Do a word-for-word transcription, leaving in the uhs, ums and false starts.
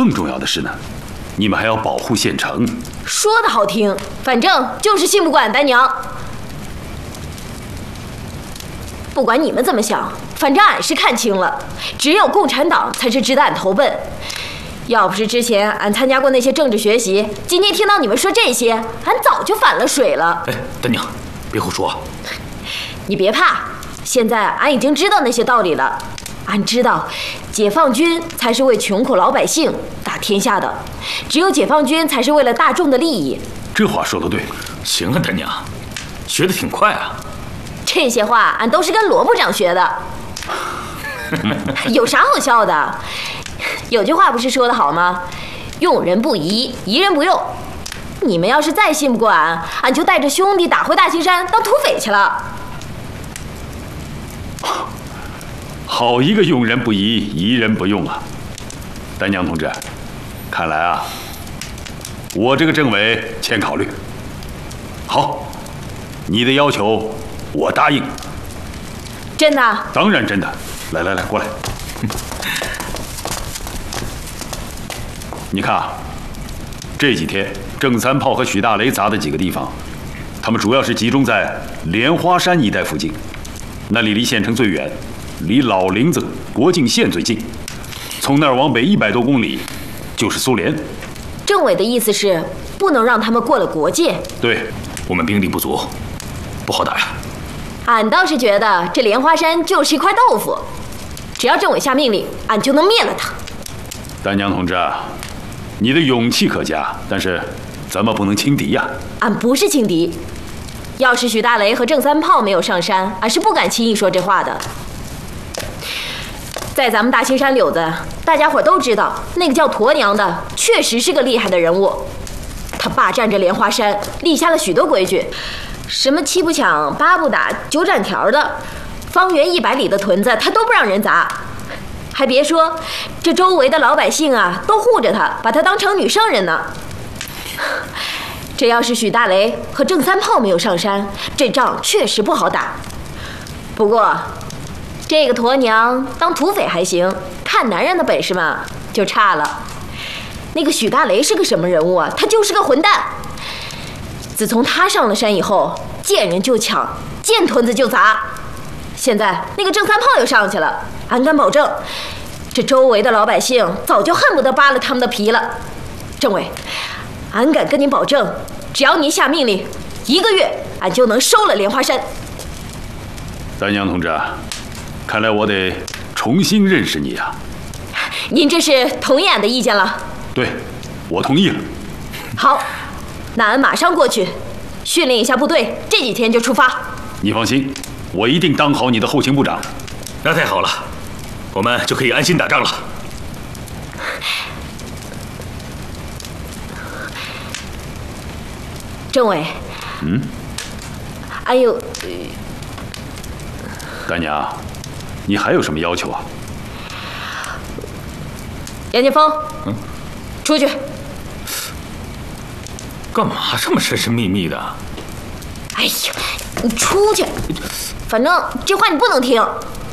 更重要的是呢，你们还要保护县城。 说的好听，反正就是信不过俺丹娘。不管你们怎么想，反正俺是看清了，只有共产党才是值得俺投奔。要不是之前俺参加过那些政治学习，今天听到你们说这些，俺早就反了水了。 哎，丹娘，别胡说。 你别怕，现在俺已经知道那些道理了。俺知道，解放军才是为穷苦老百姓打天下的，只有解放军才是为了大众的利益。 这话说得对。 行啊，丹娘，学得挺快啊。 这些话俺都是跟罗部长学的。有啥好笑的？有句话不是说得好吗？用人不疑，疑人不用。你们要是再信不过俺，俺就带着兄弟打回大青山当土匪去了。 好一个用人不疑，疑人不用啊！丹娘同志，看来啊，我这个政委欠考虑。好，你的要求我答应。 真的？ 当然真的。来来来，过来。你看啊，这几天郑三炮和许大雷砸的几个地方，他们主要是集中在莲花山一带附近，那里离县城最远，离老林子国境线最近，从那儿往北一百多公里就是苏联。 政委的意思是不能让他们过了国界。 对， 我们兵力不足，不好打呀。 俺倒是觉得这莲花山就是一块豆腐，只要政委下命令，俺就能灭了他。 丹娘同志啊，你的勇气可嘉，但是咱们不能轻敌呀。 俺不是轻敌，要是许大雷和郑三炮没有上山，俺是不敢轻易说这话的。在咱们大青山柳子，大家伙都知道，那个叫驼娘的确实是个厉害的人物。他霸占着莲花山，立下了许多规矩，什么七不抢、八不打、九斩条的，方圆一百里的屯子他都不让人砸。还别说，这周围的老百姓啊，都护着他，把他当成女圣人呢。这要是许大雷和郑三炮没有上山，这仗确实不好打。不过，这个驼娘当土匪还行，看男人的本事嘛就差了。那个许大雷是个什么人物啊？他就是个混蛋。自从他上了山以后，见人就抢，见屯子就砸。现在那个郑三炮又上去了，俺敢保证，这周围的老百姓早就恨不得扒了他们的皮了。政委，俺敢跟您保证，只要您下命令，一个月俺就能收了莲花山。 丹娘同志，看来我得重新认识你啊。 您这是同意俺的意见了？ 对，我同意了。 好，那俺马上过去训练一下部队，这几天就出发。 你放心，我一定当好你的后勤部长。 那太好了，我们就可以安心打仗了。 政委， 嗯， 哎呦， 丹娘，你还有什么要求啊？ 杨建峰， 嗯， 出去。 干嘛这么神神秘秘的？ 哎呀，你出去！反正这话你不能听。